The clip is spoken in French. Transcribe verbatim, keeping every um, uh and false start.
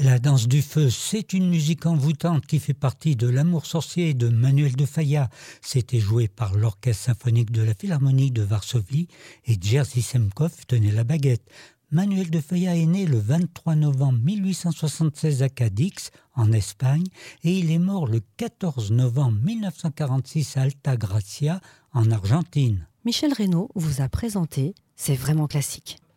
La danse du feu, c'est une musique envoûtante qui fait partie de L'amour sorcier de Manuel de Falla. C'était joué par l'Orchestre symphonique de la Philharmonie de Varsovie et Jerzy Semkov tenait la baguette. Manuel de Falla est né le vingt-trois novembre mille huit cent soixante-seize à Cadix, en Espagne, et il est mort le quatorze novembre mille neuf cent quarante-six à Altagracia, en Argentine. Michel Reynaud vous a présenté C'est vraiment classique.